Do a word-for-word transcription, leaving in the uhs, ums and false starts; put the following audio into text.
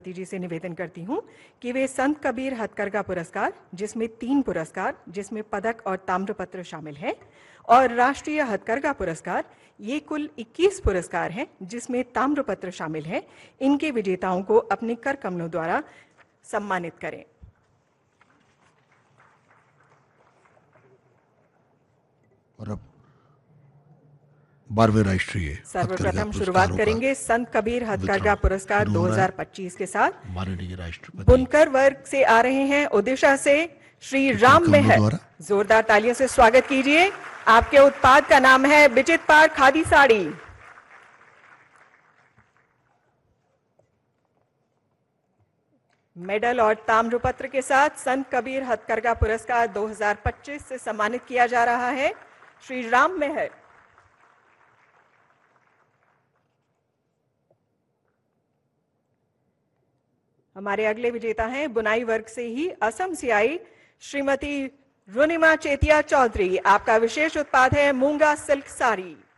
जी से निवेदन करती हूं कि वे संत कबीर हथकरघा पुरस्कार, जिसमें तीन पुरस्कार, जिसमें पदक और ताम्रपत्र शामिल हैं, और राष्ट्रीय हथकरघा पुरस्कार, ये कुल इक्कीस पुरस्कार हैं, जिसमें ताम्रपत्र शामिल हैं, इनके विजेताओं को अपने कर कमलों द्वारा सम्मानित करें। और अब बारहवें राष्ट्रीय सर्वप्रथम शुरुआत करेंगे संत कबीर हथकरघा पुरस्कार दो हज़ार पच्चीस के साथ। माननीय राष्ट्रपति बुनकर वर्ग से आ रहे हैं ओडिशा से श्री राम मेहर, जोरदार तालियों से स्वागत कीजिए। आपके उत्पाद का नाम है विचित पार खादी साड़ी। मेडल और ताम्रपत्र के साथ संत कबीर हथकरघा पुरस्कार दो हज़ार पच्चीस से सम्मानित किया जा रहा है श्री राम मेहर। हमारे अगले विजेता हैं बुनाई वर्ग से ही असम से आई श्रीमती रुनिमा चेतिया चौधरी। आपका विशेष उत्पाद है मूंगा सिल्क साड़ी।